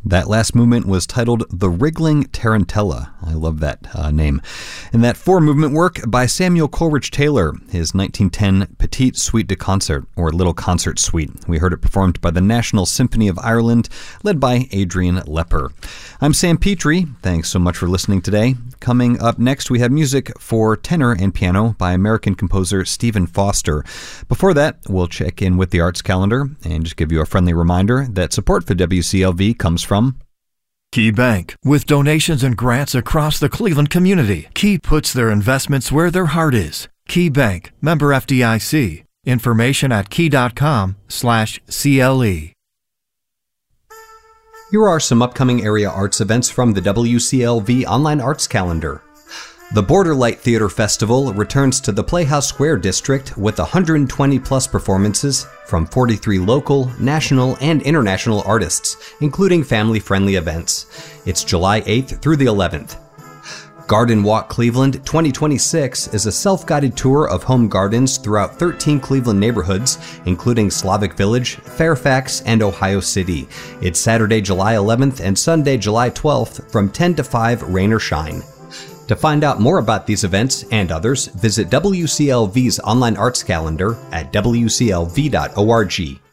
That last movement was titled The Wriggling Tarantella. I love that name. And that four-movement work by Samuel Coleridge Taylor, his 1910 Petite Suite de Concert, or Little Concert Suite. We heard it performed by the National Symphony of Ireland, led by Adrian Lepper. I'm Sam Petrie. Thanks so much for listening today. Coming up next, we have music for tenor and piano by American composer Stephen Foster. Before that, we'll check in with the arts calendar and just give you a friendly reminder that support for WCLV comes from Key Bank. With donations and grants across the Cleveland community, Key puts their investments where their heart is. Key Bank, member FDIC. Information at key.com/CLE. Here are some upcoming area arts events from the WCLV Online Arts Calendar. The Borderlight Theater Festival returns to the Playhouse Square District with 120-plus performances from 43 local, national, and international artists, including family-friendly events. It's July 8th through the 11th. Garden Walk Cleveland 2026 is a self-guided tour of home gardens throughout 13 Cleveland neighborhoods, including Slavic Village, Fairfax, and Ohio City. It's Saturday, July 11th and Sunday, July 12th from 10 to 5, rain or shine. To find out more about these events and others, visit WCLV's online arts calendar at wclv.org.